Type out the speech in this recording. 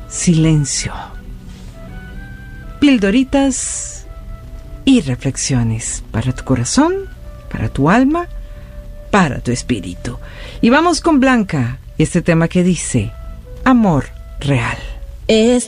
silencio. Pildoritas y reflexiones para tu corazón, para tu alma, para tu espíritu. Y vamos con Blanca y este tema que dice Amor Real.